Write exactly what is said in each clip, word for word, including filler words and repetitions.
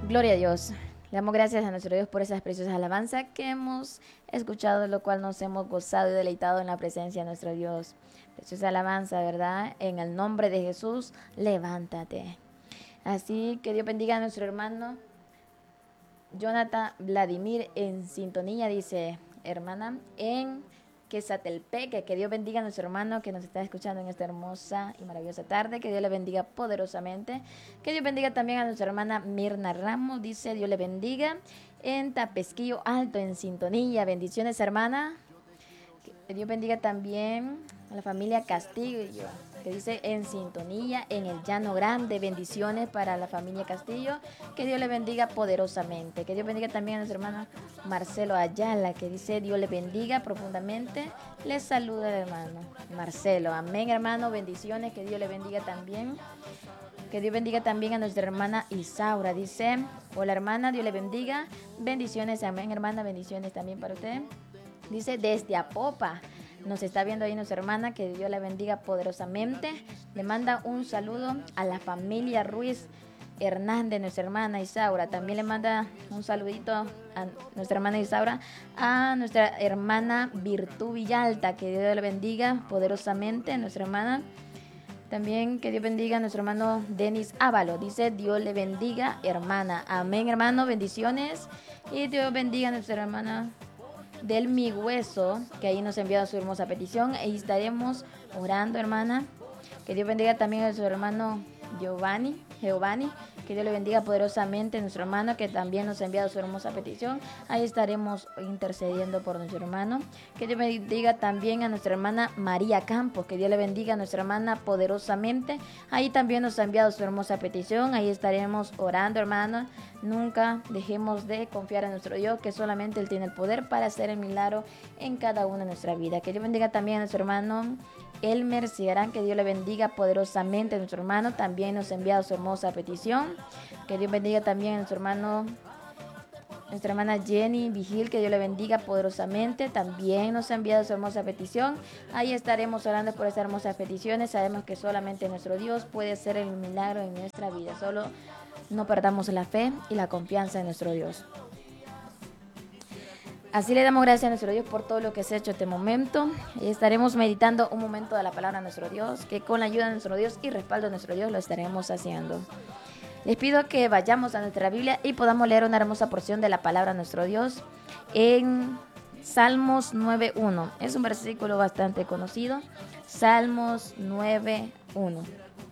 Gloria a Dios. Le damos gracias a nuestro Dios por esas preciosas alabanzas que hemos escuchado, lo cual nos hemos gozado y deleitado en la presencia de nuestro Dios. Preciosa alabanza, ¿verdad? En el nombre de Jesús, levántate. Así que Dios bendiga a nuestro hermano Jonathan Vladimir en sintonía, dice hermana, en Quesatelpeque. Que Dios bendiga a nuestro hermano que nos está escuchando en esta hermosa y maravillosa tarde. Que Dios le bendiga poderosamente. Que Dios bendiga también a nuestra hermana Mirna Ramos. Dice Dios le bendiga en Tapesquillo Alto en sintonía. Bendiciones, hermana. Que Dios bendiga también a la familia Castillo, que dice en sintonía en el Llano Grande. Bendiciones para la familia Castillo. Que Dios le bendiga poderosamente. Que Dios bendiga también a nuestro hermano Marcelo Ayala, que dice Dios le bendiga profundamente. Les saluda el hermano Marcelo. Amén, hermano. Bendiciones. Que Dios le bendiga también. Que Dios bendiga también a nuestra hermana Isaura. Dice, hola hermana, Dios le bendiga. Bendiciones, amén, hermana. Bendiciones también para usted. Dice desde Apopa. Nos está viendo ahí nuestra hermana, que Dios la bendiga poderosamente. Le manda un saludo a la familia Ruiz Hernández, nuestra hermana Isaura. También le manda un saludito a nuestra hermana Isaura, a nuestra hermana Virtud Villalta, que Dios la bendiga poderosamente, nuestra hermana. También que Dios bendiga a nuestro hermano Denis Ávalo. Dice Dios le bendiga, hermana. Amén, hermano, bendiciones. Y Dios bendiga a nuestra hermana del Mi Hueso, que ahí nos ha enviado su hermosa petición. Ahí estaremos orando, hermana. Que Dios bendiga también a su hermano Giovanni, Giovanni. Que Dios le bendiga poderosamente a nuestro hermano, que también nos ha enviado su hermosa petición. Ahí estaremos intercediendo por nuestro hermano. Que Dios bendiga también a nuestra hermana María Campos. Que Dios le bendiga a nuestra hermana poderosamente. Ahí también nos ha enviado su hermosa petición. Ahí estaremos orando, hermano. Nunca dejemos de confiar en nuestro Dios, que solamente Él tiene el poder para hacer el milagro en cada una de nuestra vida. Que Dios bendiga también a nuestro hermano Elmer Cigarán, que Dios le bendiga poderosamente a nuestro hermano. También nos ha enviado su hermosa petición. Que Dios bendiga también a nuestro hermano, nuestra hermana Jenny Vigil, que Dios le bendiga poderosamente. También nos ha enviado su hermosa petición. Ahí estaremos orando por esas hermosas peticiones. Sabemos que solamente nuestro Dios puede hacer el milagro en nuestra vida. Solo no perdamos la fe y la confianza en nuestro Dios. Así le damos gracias a nuestro Dios por todo lo que se ha hecho este momento. Y estaremos meditando un momento de la palabra de nuestro Dios, que con la ayuda de nuestro Dios y respaldo de nuestro Dios lo estaremos haciendo. Les pido que vayamos a nuestra Biblia y podamos leer una hermosa porción de la palabra de nuestro Dios en Salmos nueve uno. Es un versículo bastante conocido. Salmos nueve uno.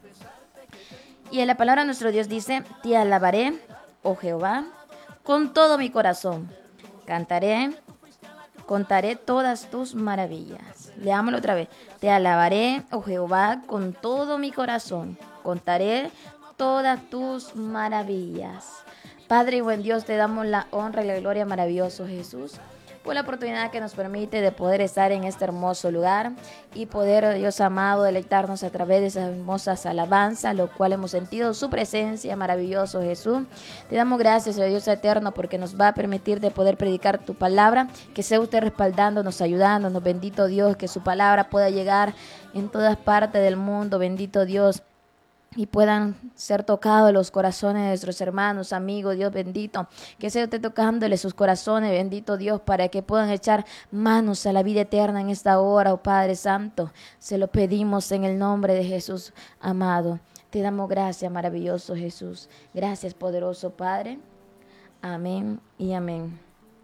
Y en la palabra de nuestro Dios dice: te alabaré, oh Jehová, con todo mi corazón. Cantaré, contaré todas tus maravillas. Leámoslo otra vez. Te alabaré, oh Jehová, con todo mi corazón. Contaré todas tus maravillas. Padre y buen Dios, te damos la honra y la gloria, maravilloso Jesús, por la oportunidad que nos permite de poder estar en este hermoso lugar y poder, Dios amado, deleitarnos a través de esas hermosas alabanzas, lo cual hemos sentido su presencia, maravilloso Jesús. Te damos gracias, oh Dios eterno, porque nos va a permitir de poder predicar tu palabra, que sea usted respaldándonos, ayudándonos, bendito Dios, que su palabra pueda llegar en todas partes del mundo, bendito Dios, y puedan ser tocados los corazones de nuestros hermanos, amigos, Dios bendito, que sea usted tocándole sus corazones, bendito Dios, para que puedan echar manos a la vida eterna en esta hora, oh Padre Santo. Se lo pedimos en el nombre de Jesús, amado. Te damos gracias, maravilloso Jesús. Gracias, poderoso Padre. Amén y amén.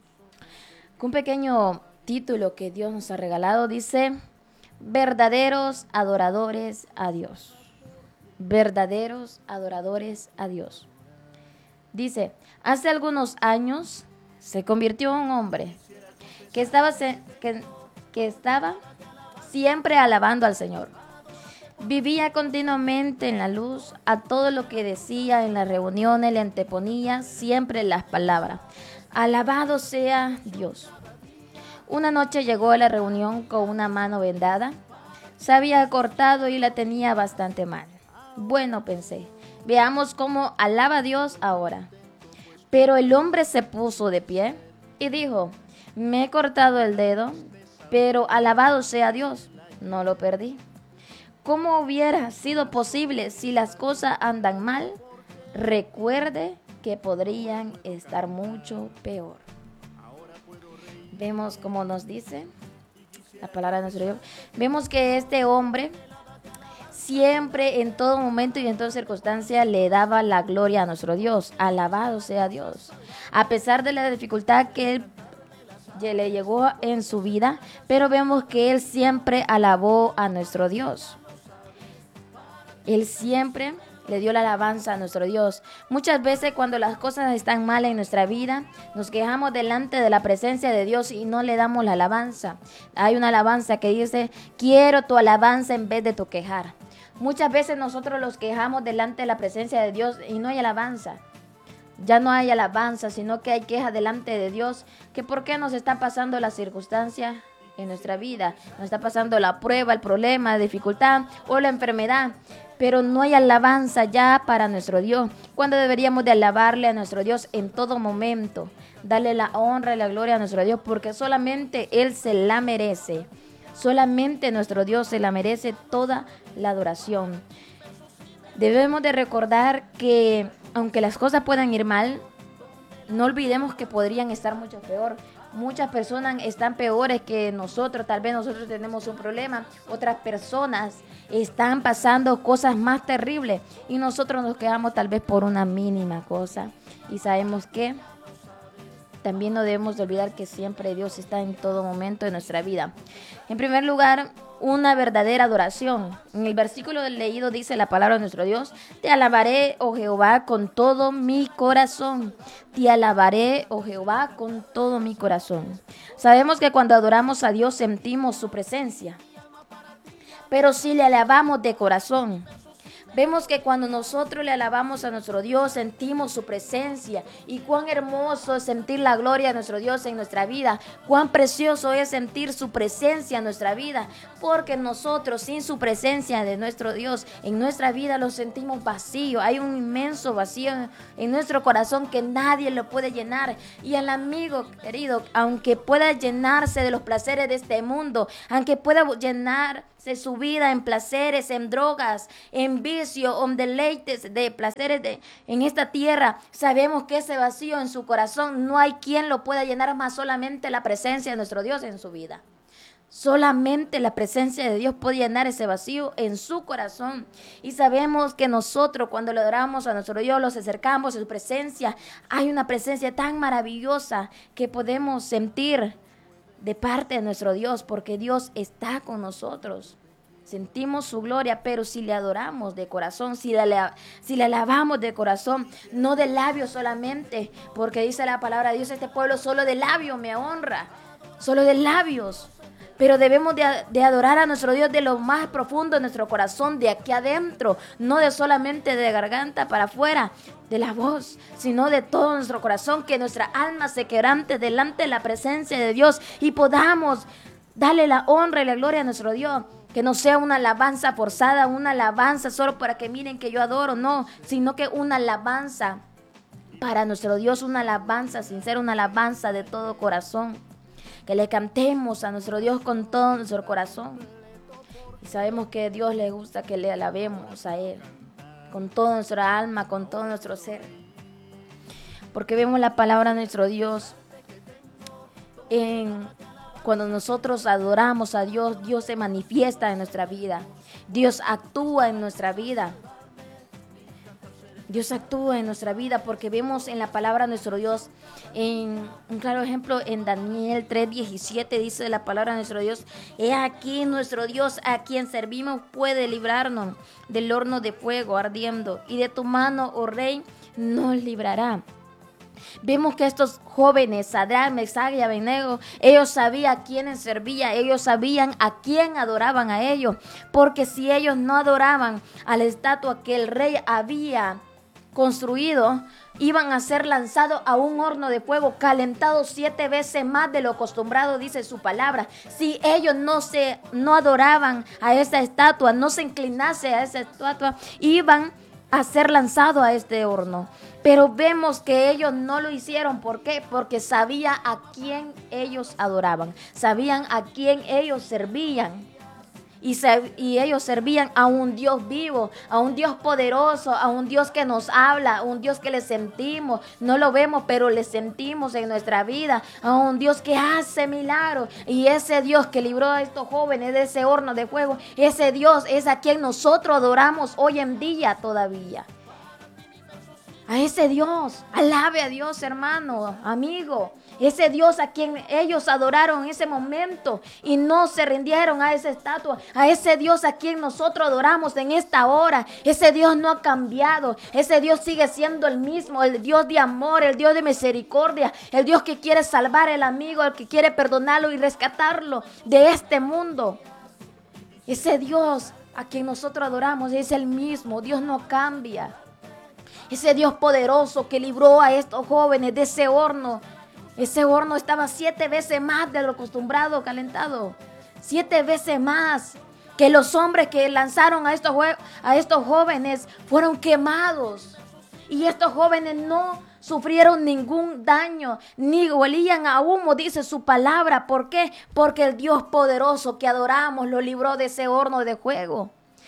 Un pequeño título que Dios nos ha regalado dice: verdaderos adoradores a Dios. Verdaderos adoradores a Dios. Dice: hace algunos años se convirtió un hombre que estaba, se, que, que estaba siempre alabando al Señor. Vivía continuamente en la luz. A todo lo que decía en las reuniones le anteponía siempre las palabras: alabado sea Dios. Una noche llegó a la reunión con una mano vendada. Se había cortado y la tenía bastante mal. Bueno, pensé, veamos cómo alaba a Dios ahora. Pero el hombre se puso de pie y dijo: me he cortado el dedo, pero alabado sea Dios, no lo perdí. ¿Cómo hubiera sido posible si las cosas andan mal? Recuerde que podrían estar mucho peor. Vemos como nos dice la palabra de nuestro Dios. Vemos que este hombre siempre, en todo momento y en toda circunstancia, le daba la gloria a nuestro Dios. Alabado sea Dios. A pesar de la dificultad que él le llegó en su vida, pero vemos que él siempre alabó a nuestro Dios. Él siempre le dio la alabanza a nuestro Dios. Muchas veces cuando las cosas están mal en nuestra vida, nos quejamos delante de la presencia de Dios y no le damos la alabanza. Hay una alabanza que dice, quiero tu alabanza en vez de tu quejar. Muchas veces nosotros los quejamos delante de la presencia de Dios y no hay alabanza. Ya no hay alabanza, sino que hay queja delante de Dios. Que por qué nos está pasando la circunstancia en nuestra vida. Nos está pasando la prueba, el problema, la dificultad o la enfermedad. Pero no hay alabanza ya para nuestro Dios. Cuando deberíamos de alabarle a nuestro Dios en todo momento. Darle la honra y la gloria a nuestro Dios porque solamente Él se la merece. Solamente nuestro Dios se la merece toda la adoración. Debemos de recordar que aunque las cosas puedan ir mal, no olvidemos que podrían estar mucho peor. Muchas personas están peores que nosotros, tal vez nosotros tenemos un problema, otras personas están pasando cosas más terribles y nosotros nos quedamos tal vez por una mínima cosa. Y sabemos que también no debemos de olvidar que siempre Dios está en todo momento de nuestra vida. En primer lugar, una verdadera adoración. En el versículo leído dice la palabra de nuestro Dios, te alabaré, oh Jehová, con todo mi corazón. Te alabaré, oh Jehová, con todo mi corazón. Sabemos que cuando adoramos a Dios sentimos su presencia, pero si le alabamos de corazón, vemos que cuando nosotros le alabamos a nuestro Dios, sentimos su presencia. Y cuán hermoso es sentir la gloria de nuestro Dios en nuestra vida. Cuán precioso es sentir su presencia en nuestra vida. Porque nosotros sin su presencia de nuestro Dios en nuestra vida lo sentimos vacío. Hay un inmenso vacío en nuestro corazón que nadie lo puede llenar. Y el amigo querido, aunque pueda llenarse de los placeres de este mundo, aunque pueda llenarse su vida en placeres, en drogas, en vicio, en deleites de placeres de, en esta tierra, sabemos que ese vacío en su corazón no hay quien lo pueda llenar más, solamente la presencia de nuestro Dios en su vida. Solamente la presencia de Dios puede llenar ese vacío en su corazón. Y sabemos que nosotros cuando le adoramos a nuestro Dios, los acercamos a su presencia. Hay una presencia tan maravillosa que podemos sentir de parte de nuestro Dios, porque Dios está con nosotros. Sentimos su gloria, pero si le adoramos de corazón, si le, si le alabamos de corazón, no de labios solamente, porque dice la palabra de Dios, este pueblo solo de labios me honra, solo de labios. Pero debemos de, de adorar a nuestro Dios de lo más profundo de nuestro corazón, de aquí adentro, no de solamente de garganta para afuera, de la voz, sino de todo nuestro corazón, que nuestra alma se quebrante delante de la presencia de Dios y podamos darle la honra y la gloria a nuestro Dios. Que no sea una alabanza forzada, una alabanza solo para que miren que yo adoro, no, sino que una alabanza para nuestro Dios, una alabanza sincera, una alabanza de todo corazón. Que le cantemos a nuestro Dios con todo nuestro corazón. Y sabemos que a Dios le gusta que le alabemos a Él, con toda nuestra alma, con todo nuestro ser. Porque vemos la palabra de nuestro Dios en... Cuando nosotros adoramos a Dios, Dios se manifiesta en nuestra vida. Dios actúa en nuestra vida. Dios actúa en nuestra vida porque vemos en la palabra de nuestro Dios, en un claro ejemplo en Daniel tres diecisiete dice la palabra de nuestro Dios, he aquí nuestro Dios a quien servimos puede librarnos del horno de fuego ardiendo y de tu mano, oh Rey, nos librará. Vemos que estos jóvenes, Sadrach, Mesach y Abednego, ellos sabían a quiénes servían, ellos sabían a quién adoraban a ellos, porque si ellos no adoraban a la estatua que el rey había construido, iban a ser lanzados a un horno de fuego calentado siete veces más de lo acostumbrado, dice su palabra. Si ellos no se no adoraban a esa estatua, no se inclinase a esa estatua, iban a ser lanzados a este horno. Pero vemos que ellos no lo hicieron. ¿Por qué? Porque sabían a quién ellos adoraban, sabían a quién ellos servían. Y, se, y ellos servían a un Dios vivo, a un Dios poderoso, a un Dios que nos habla, a un Dios que le sentimos. No lo vemos, pero le sentimos en nuestra vida. A un Dios que hace milagros. Y ese Dios que libró a estos jóvenes de ese horno de fuego, ese Dios es a quien nosotros adoramos hoy en día todavía. A ese Dios, alabe a Dios, hermano, amigo. Ese Dios a quien ellos adoraron en ese momento y no se rindieron a esa estatua. A ese Dios a quien nosotros adoramos en esta hora. Ese Dios no ha cambiado. Ese Dios sigue siendo el mismo. El Dios de amor, el Dios de misericordia. El Dios que quiere salvar al amigo, el que quiere perdonarlo y rescatarlo de este mundo. Ese Dios a quien nosotros adoramos es el mismo. Dios no cambia. Ese Dios poderoso que libró a estos jóvenes de ese horno. Ese horno estaba siete veces más de lo acostumbrado calentado. Siete veces más que los hombres que lanzaron a estos, a estos jóvenes fueron quemados. Y estos jóvenes no sufrieron ningún daño, ni olían a humo, dice su palabra. ¿Por qué? Porque el Dios poderoso que adoramos lo libró de ese horno de fuego.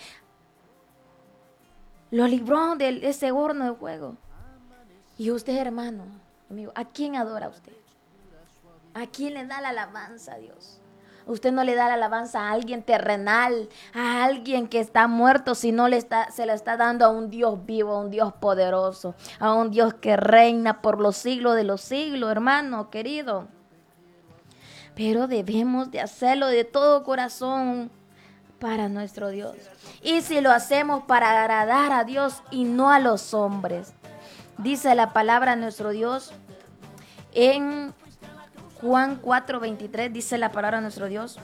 Lo libró de ese horno de fuego. Y usted, hermano, amigo, ¿a quién adora usted? ¿A quién le da la alabanza a Dios? Usted no le da la alabanza a alguien terrenal, a alguien que está muerto, sino le está, se le está dando a un Dios vivo, a un Dios poderoso, a un Dios que reina por los siglos de los siglos, hermano querido. Pero debemos de hacerlo de todo corazón para nuestro Dios. Y si lo hacemos para agradar a Dios y no a los hombres. Dice la palabra de nuestro Dios en Juan cuatro veintitrés, dice la palabra de nuestro Dios.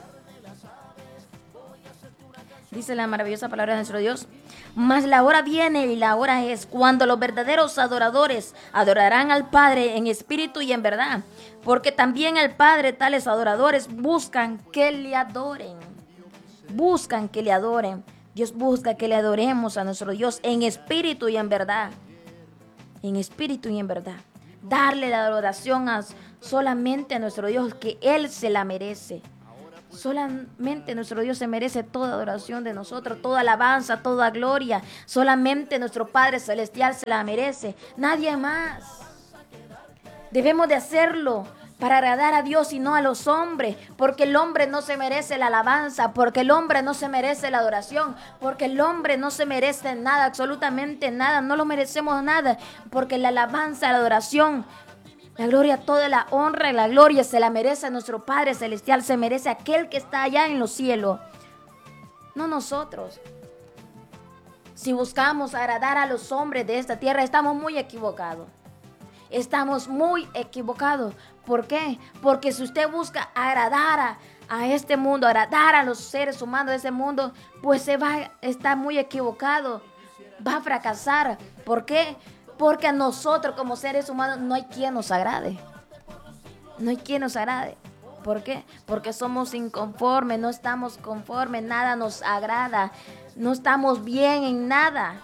Dice la maravillosa palabra de nuestro Dios. Mas la hora viene y la hora es cuando los verdaderos adoradores adorarán al Padre en espíritu y en verdad. Porque también el Padre, tales adoradores, buscan que le adoren. Buscan que le adoren. Dios busca que le adoremos a nuestro Dios en espíritu y en verdad. En espíritu y en verdad. Darle la adoración a, solamente a nuestro Dios, que Él se la merece. Solamente nuestro Dios se merece toda adoración de nosotros, toda alabanza, toda gloria. Solamente nuestro Padre Celestial se la merece. Nadie más. Debemos de hacerlo para agradar a Dios y no a los hombres, porque el hombre no se merece la alabanza, porque el hombre no se merece la adoración, porque el hombre no se merece nada, absolutamente nada, no lo merecemos nada, porque la alabanza, la adoración, la gloria, toda la honra y la gloria se la merece a nuestro Padre Celestial, se merece aquel que está allá en los cielos, no nosotros. Si buscamos agradar a los hombres de esta tierra, estamos muy equivocados. Estamos muy equivocados. ¿Por qué? Porque si usted busca agradar a, a este mundo, agradar a los seres humanos de ese mundo, pues se va a estar muy equivocado. Va a fracasar. ¿Por qué? Porque a nosotros como seres humanos no hay quien nos agrade. No hay quien nos agrade. ¿Por qué? Porque somos inconformes, no estamos conformes, nada nos agrada, no estamos bien en nada.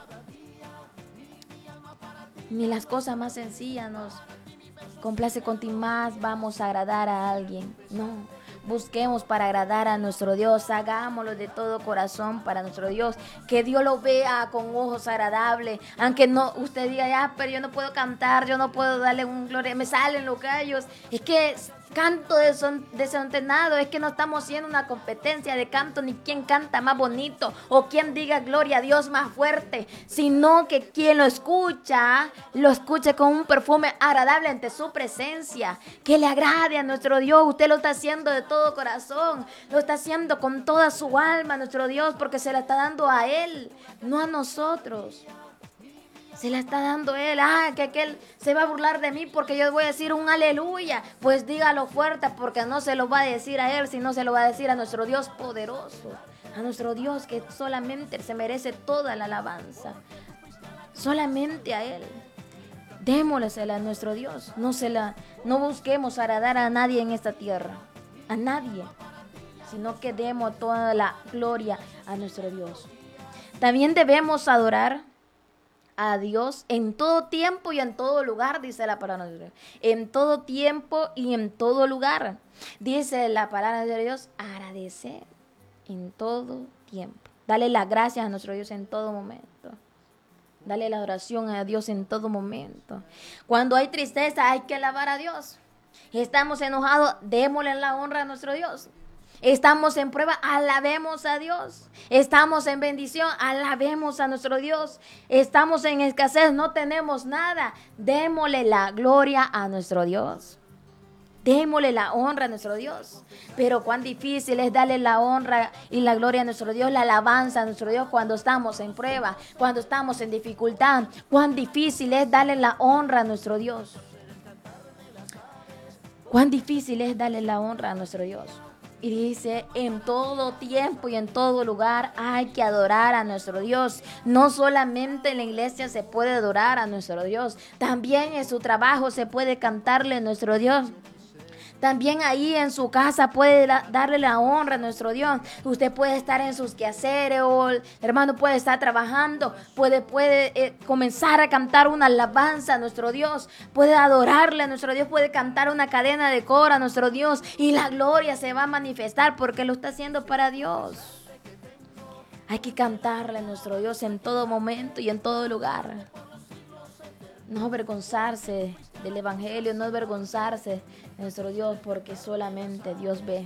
Ni las cosas más sencillas nos complace contigo más, vamos a agradar a alguien. No, busquemos para agradar a nuestro Dios, hagámoslo de todo corazón para nuestro Dios, que Dios lo vea con ojos agradables, aunque no usted diga, ya, pero yo no puedo cantar, yo no puedo darle un gloria, me salen los gallos, es que canto desentonado, es que no estamos haciendo una competencia de canto, ni quién canta más bonito, o quién diga gloria a Dios más fuerte, sino que quien lo escucha, lo escuche con un perfume agradable ante su presencia, que le agrade a nuestro Dios. Usted lo está haciendo de todo corazón, lo está haciendo con toda su alma, nuestro Dios, porque se la está dando a Él, no a nosotros. Se la está dando Él. Ah, que aquel se va a burlar de mí porque yo voy a decir un aleluya. Pues dígalo fuerte, porque no se lo va a decir a Él, sino se lo va a decir a nuestro Dios poderoso. A nuestro Dios que solamente se merece toda la alabanza. Solamente a Él. Démosle a nuestro Dios. No, se la, no busquemos agradar a nadie en esta tierra. A nadie. Sino que demos toda la gloria a nuestro Dios. También debemos adorar a Dios en todo tiempo y en todo lugar, dice la palabra de Dios. En todo tiempo y en todo lugar. Dice la palabra de Dios, agradecer en todo tiempo. Dale las gracias a nuestro Dios en todo momento. Dale la oración a Dios en todo momento. Cuando hay tristeza hay que alabar a Dios. Estamos enojados, démosle la honra a nuestro Dios. Estamos en prueba, alabemos a Dios. Estamos en bendición, alabemos a nuestro Dios. Estamos en escasez, no tenemos nada. Démosle la gloria a nuestro Dios. Démosle la honra a nuestro Dios. Pero cuán difícil es darle la honra y la gloria a nuestro Dios, la alabanza a nuestro Dios cuando estamos en prueba, cuando estamos en dificultad. Cuán difícil es darle la honra a nuestro Dios. Cuán difícil es darle la honra a nuestro Dios. Y dice, en todo tiempo y en todo lugar hay que adorar a nuestro Dios. No solamente en la iglesia se puede adorar a nuestro Dios, también en su trabajo se puede cantarle a nuestro Dios. También ahí en su casa puede da, darle la honra a nuestro Dios. Usted puede estar en sus quehaceres o el hermano puede estar trabajando. Puede, puede eh, comenzar a cantar una alabanza a nuestro Dios. Puede adorarle a nuestro Dios. Puede cantar una cadena de coro a nuestro Dios. Y la gloria se va a manifestar porque lo está haciendo para Dios. Hay que cantarle a nuestro Dios en todo momento y en todo lugar. No avergonzarse del evangelio, no avergonzarse de nuestro Dios, porque solamente Dios ve.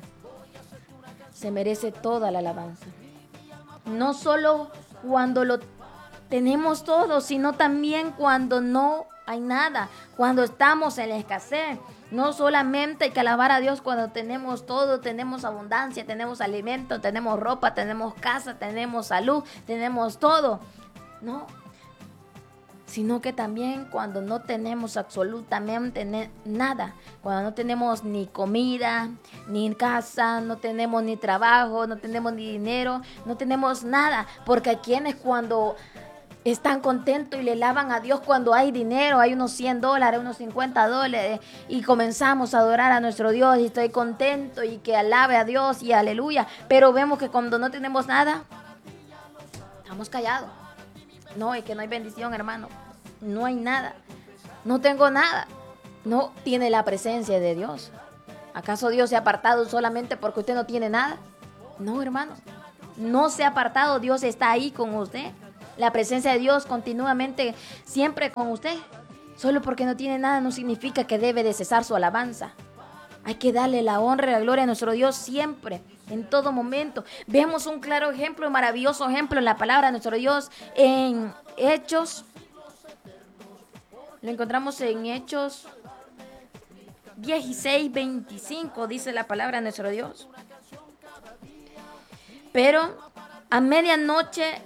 Se merece toda la alabanza. No solo cuando lo tenemos todo, sino también cuando no hay nada, cuando estamos en la escasez. No solamente hay que alabar a Dios cuando tenemos todo, tenemos abundancia, tenemos alimento, tenemos ropa, tenemos casa, tenemos salud, tenemos todo. No. Sino que también cuando no tenemos absolutamente nada, cuando no tenemos ni comida, ni casa, no tenemos ni trabajo, no tenemos ni dinero, no tenemos nada, porque hay quienes cuando están contentos y le alaban a Dios cuando hay dinero, hay unos cien dólares, unos cincuenta dólares y comenzamos a adorar a nuestro Dios y estoy contento y que alabe a Dios y aleluya, pero vemos que cuando no tenemos nada, estamos callados. No, es que no hay bendición, hermano. No hay nada. No tengo nada. No tiene la presencia de Dios. ¿Acaso Dios se ha apartado solamente porque usted no tiene nada? No, hermano. No se ha apartado. Dios está ahí con usted. La presencia de Dios continuamente siempre con usted. Solo porque no tiene nada no significa que debe de cesar su alabanza. Hay que darle la honra y la gloria a nuestro Dios siempre, en todo momento. Vemos un claro ejemplo, un maravilloso ejemplo en la palabra de nuestro Dios en Hechos. Lo encontramos en Hechos dieciséis, veinticinco, dice la palabra de nuestro Dios. Pero a medianoche